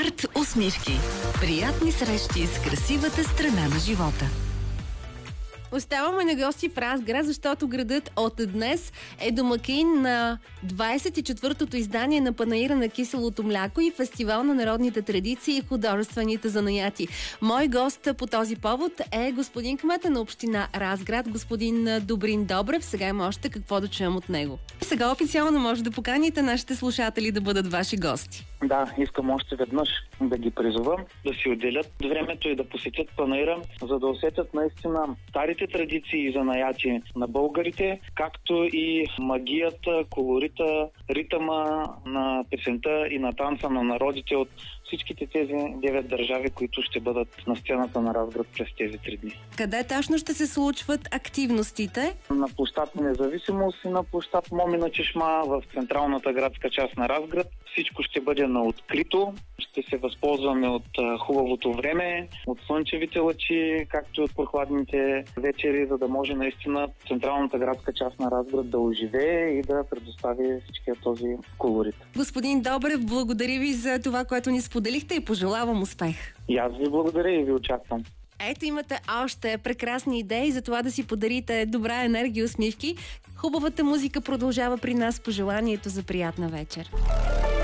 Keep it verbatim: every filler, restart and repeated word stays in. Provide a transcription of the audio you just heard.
Арт усмивки. Приятни срещи с красивата страна на живота. Оставаме на гости в Разград, защото градът от днес е домакин на двадесет и четвъртото издание на Панаира на киселото мляко и фестивал на народните традиции и художествените занаяти. Мой гост по този повод е господин кмета на община Разград, господин Добрин Добрев. Сега има още какво да чуем от него. Сега официално може да поканите нашите слушатели да бъдат ваши гости. Да, искам още веднъж да ги призовам да си отделят времето и да посетят Панаира, за да усетят наистина старите традиции и занаяти на българите, както и магията, колорита, ритъма на песента и на танца на народите от всичките тези девет държави, които ще бъдат на сцената на Разград през тези три дни. Къде точно ще се случват активностите? На площад Независимост и на площад Момина чешма в централната градска част на Разград. Всичко ще бъде на открито. Ще се възползваме от хубавото време, от слънчевите лъчи, както и от прохладните вечери, за да може наистина централната градска част на Разград да оживее и да предостави всичкия този колорит. Господин Добрев, благодаря ви за това, което ни споделихте и пожелавам успех. И аз ви благодаря и ви очаквам. Ето имате още прекрасни идеи за това да си подарите добра енергия и усмивки. Хубавата музика продължава при нас. Пожеланието за приятна вечер.